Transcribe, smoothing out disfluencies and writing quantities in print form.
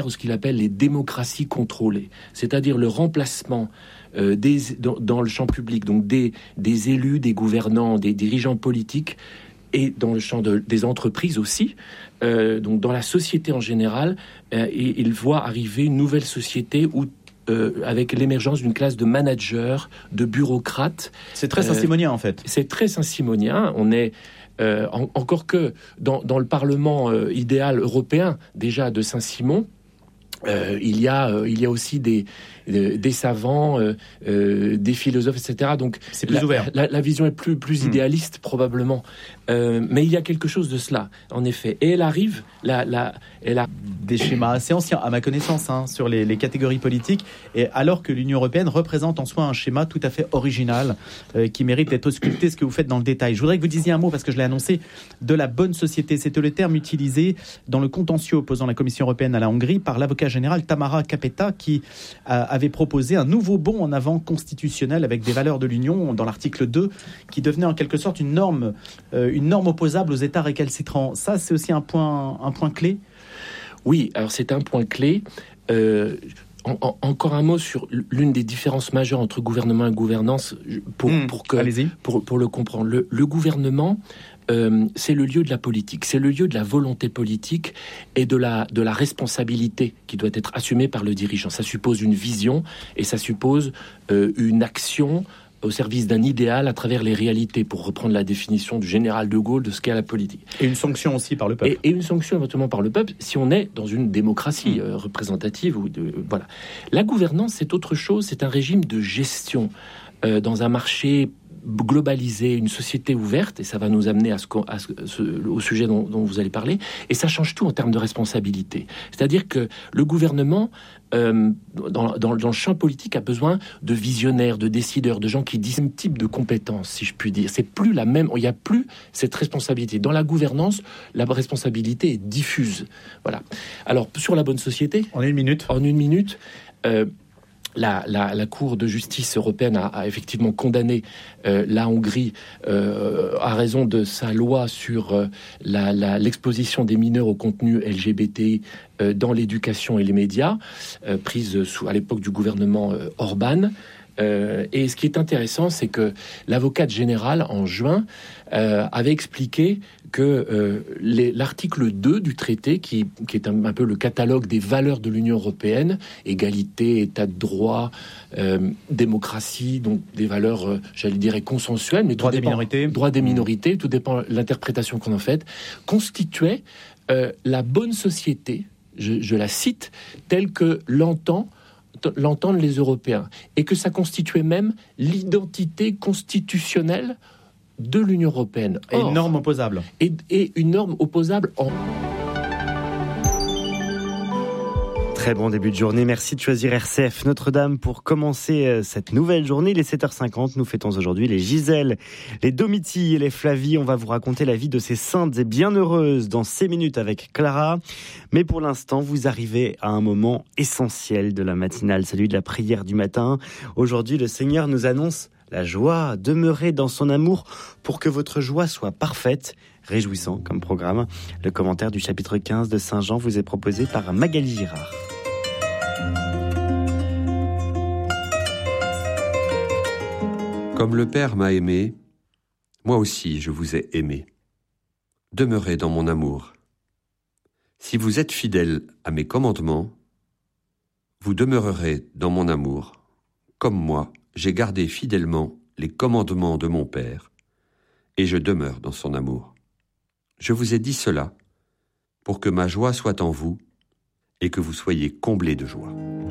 ce qu'il appelle les démocraties contrôlées, c'est-à-dire le remplacement dans le champ public, donc des élus, des gouvernants, des dirigeants politiques, et dans le champ des entreprises aussi, donc dans la société en général, et il voit arriver une nouvelle société où avec l'émergence d'une classe de managers, de bureaucrates. C'est très saint-simonien en fait. C'est très saint-simonien. On est encore que dans le Parlement idéal européen déjà de Saint-Simon. Il y a aussi des savants, des philosophes, etc. Donc c'est plus ouvert. La vision est plus idéaliste probablement, mais il y a quelque chose de cela, en effet. Et elle arrive, elle a des schémas assez anciens, à ma connaissance, sur les catégories politiques. Et alors que l'Union européenne représente en soi un schéma tout à fait original, qui mérite d'être ausculté, ce que vous faites dans le détail. Je voudrais que vous disiez un mot, parce que je l'ai annoncé, de la bonne société. C'était le terme utilisé dans le contentieux opposant la Commission européenne à la Hongrie par l'avocat général Tamara Kapeta, qui avait proposé un nouveau bond en avant constitutionnel avec des valeurs de l'Union dans l'article 2, qui devenait en quelque sorte une norme opposable aux États récalcitrants. Ça, c'est aussi un point clé. Oui, alors c'est un point clé. Encore un mot sur l'une des différences majeures entre gouvernement et gouvernance pour le comprendre. Le gouvernement, c'est le lieu de la politique, c'est le lieu de la volonté politique et de la responsabilité qui doit être assumée par le dirigeant. Ça suppose une vision et ça suppose une action au service d'un idéal à travers les réalités, pour reprendre la définition du général de Gaulle de ce qu'est la politique. Et une sanction aussi par le peuple. Et une sanction éventuellement par le peuple, si on est dans une démocratie représentative. Voilà. La gouvernance, c'est autre chose, c'est un régime de gestion dans un marché globalisé, une société ouverte, et ça va nous amener au sujet dont vous allez parler, et ça change tout en termes de responsabilité. C'est-à-dire que le gouvernement, dans le champ politique, a besoin de visionnaires, de décideurs, de gens qui disent un type de compétences, si je puis dire. C'est plus la même, il n'y a plus cette responsabilité. Dans la gouvernance, la responsabilité est diffuse. Voilà. Alors, sur la bonne société... En une minute, la Cour de justice européenne a effectivement condamné la Hongrie à raison de sa loi sur l'exposition des mineurs au contenu LGBT dans l'éducation et les médias, prise à l'époque du gouvernement Orban. Et ce qui est intéressant, c'est que l'avocate générale, en juin, avait expliqué que l'article 2 du traité, qui est un peu le catalogue des valeurs de l'Union européenne, égalité, état de droit, démocratie, donc des valeurs, j'allais dire, consensuelles, mais droit des minorités, tout dépend de l'interprétation qu'on en fait, constituait la bonne société, je la cite, telle que l'entendent les Européens, et que ça constituait même l'identité constitutionnelle de l'Union européenne. Et une norme opposable. Et une norme opposable en... Très bon début de journée, merci de choisir RCF Notre-Dame pour commencer cette nouvelle journée. Il est 7h50, nous fêtons aujourd'hui les Gisèle, les Domitie et les Flavie. On va vous raconter la vie de ces saintes et bienheureuses dans 6 minutes avec Clara. Mais pour l'instant, vous arrivez à un moment essentiel de la matinale, celui de la prière du matin. Aujourd'hui, le Seigneur nous annonce la joie, demeurez dans son amour pour que votre joie soit parfaite. Réjouissant comme programme. Le commentaire du chapitre 15 de Saint Jean vous est proposé par Magali Girard. Comme le Père m'a aimé, moi aussi je vous ai aimé. Demeurez dans mon amour. Si vous êtes fidèles à mes commandements, vous demeurerez dans mon amour, comme moi j'ai gardé fidèlement les commandements de mon Père, et je demeure dans son amour. Je vous ai dit cela pour que ma joie soit en vous et que vous soyez comblés de joie.